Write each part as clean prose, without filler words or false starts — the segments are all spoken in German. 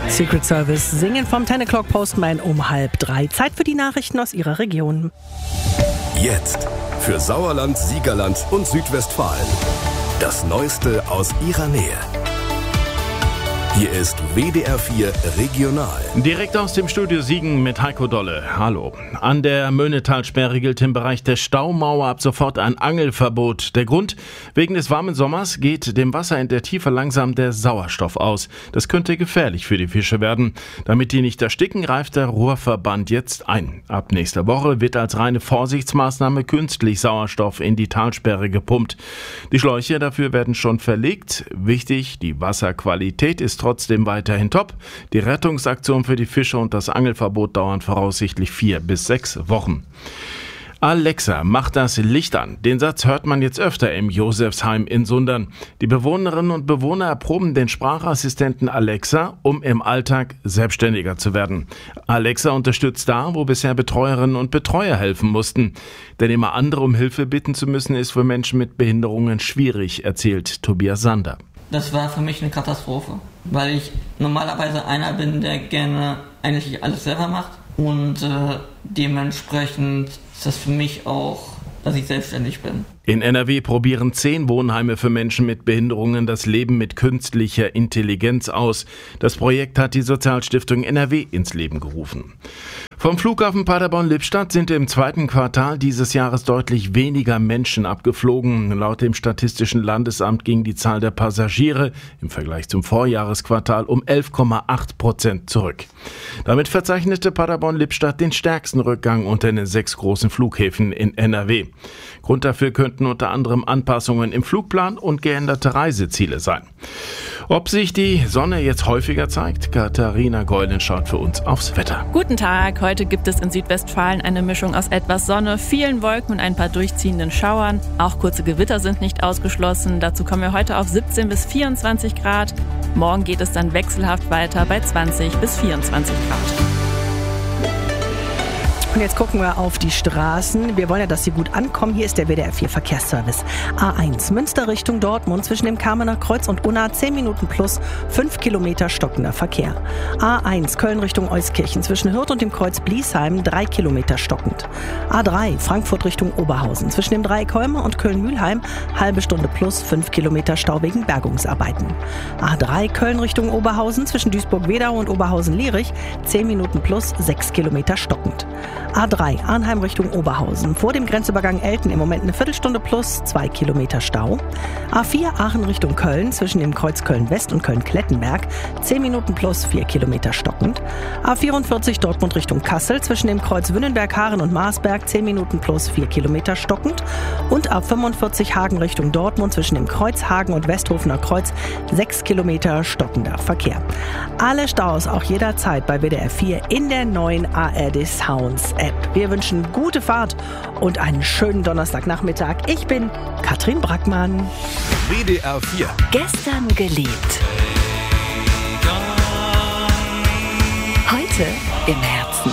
Secret Service singen vom 10 O'Clock Postman um 2:30. Zeit für die Nachrichten aus Ihrer Region. Jetzt für Sauerland, Siegerland und Südwestfalen. Das Neueste aus Ihrer Nähe. Hier ist WDR 4 Regional. Direkt aus dem Studio Siegen mit Heiko Dolle. Hallo. An der Möhnetalsperre gilt im Bereich der Staumauer ab sofort ein Angelverbot. Der Grund? Wegen des warmen Sommers geht dem Wasser in der Tiefe langsam der Sauerstoff aus. Das könnte gefährlich für die Fische werden. Damit die nicht ersticken, greift der Ruhrverband jetzt ein. Ab nächster Woche wird als reine Vorsichtsmaßnahme künstlich Sauerstoff in die Talsperre gepumpt. Die Schläuche dafür werden schon verlegt. Wichtig, die Wasserqualität ist trotzdem weiterhin top. Die Rettungsaktion für die Fische und das Angelverbot dauern voraussichtlich 4 bis 6 Wochen. Alexa, mach das Licht an. Den Satz hört man jetzt öfter im Josefsheim in Sundern. Die Bewohnerinnen und Bewohner erproben den Sprachassistenten Alexa, um im Alltag selbstständiger zu werden. Alexa unterstützt da, wo bisher Betreuerinnen und Betreuer helfen mussten. Denn immer andere um Hilfe bitten zu müssen, ist für Menschen mit Behinderungen schwierig, erzählt Tobias Sander. Das war für mich eine Katastrophe, weil ich normalerweise einer bin, der gerne eigentlich alles selber macht und dementsprechend ist das für mich auch, dass ich selbstständig bin. In NRW probieren 10 Wohnheime für Menschen mit Behinderungen das Leben mit künstlicher Intelligenz aus. Das Projekt hat die Sozialstiftung NRW ins Leben gerufen. Vom Flughafen Paderborn-Lippstadt sind im 2. Quartal dieses Jahres deutlich weniger Menschen abgeflogen. Laut dem Statistischen Landesamt ging die Zahl der Passagiere im Vergleich zum Vorjahresquartal um 11,8% zurück. Damit verzeichnete Paderborn-Lippstadt den stärksten Rückgang unter den 6 großen Flughäfen in NRW. Grund dafür könnten unter anderem Anpassungen im Flugplan und geänderte Reiseziele sein. Ob sich die Sonne jetzt häufiger zeigt? Katharina Geulen schaut für uns aufs Wetter. Guten Tag, heute gibt es in Südwestfalen eine Mischung aus etwas Sonne, vielen Wolken und ein paar durchziehenden Schauern. Auch kurze Gewitter sind nicht ausgeschlossen. Dazu kommen wir heute auf 17 bis 24 Grad. Morgen geht es dann wechselhaft weiter bei 20 bis 24 Grad. Und jetzt gucken wir auf die Straßen. Wir wollen ja, dass Sie gut ankommen. Hier ist der WDR 4 Verkehrsservice. A1 Münster Richtung Dortmund zwischen dem Kamener Kreuz und Unna 10 Minuten plus 5 Kilometer stockender Verkehr. A1 Köln Richtung Euskirchen zwischen Hürth und dem Kreuz Bliesheim 3 Kilometer stockend. A3 Frankfurt Richtung Oberhausen zwischen dem Dreieck Holme und Köln-Mühlheim halbe Stunde plus 5 Kilometer Stau wegen Bergungsarbeiten. A3 Köln Richtung Oberhausen zwischen Duisburg-Wedau und Oberhausen-Lierich 10 Minuten plus 6 Kilometer stockend. A3 Arnheim Richtung Oberhausen. Vor dem Grenzübergang Elten im Moment eine Viertelstunde plus 2 Kilometer Stau. A4 Aachen Richtung Köln zwischen dem Kreuz Köln-West und Köln-Klettenberg 10 Minuten plus 4 Kilometer stockend. A44 Dortmund Richtung Kassel zwischen dem Kreuz Wünnenberg-Haaren und Marsberg 10 Minuten plus 4 Kilometer stockend. Und A45 Hagen Richtung Dortmund zwischen dem Kreuz Hagen und Westhofener Kreuz 6 Kilometer stockender Verkehr. Alle Staus auch jederzeit bei WDR 4 in der neuen ARD Sounds App. Wir wünschen gute Fahrt und einen schönen Donnerstagnachmittag. Ich bin Katrin Brackmann. WDR 4. Gestern geliebt. Heute im Herzen.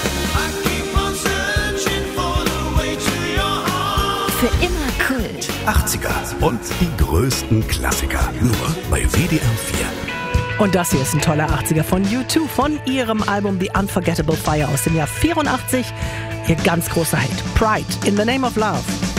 Für immer Kult. 80er und die größten Klassiker. Nur bei WDR 4. Und das hier ist ein toller 80er von U2 von ihrem Album The Unforgettable Fire aus dem Jahr 84. Ihr ganz großer Hit. Pride in the Name of Love.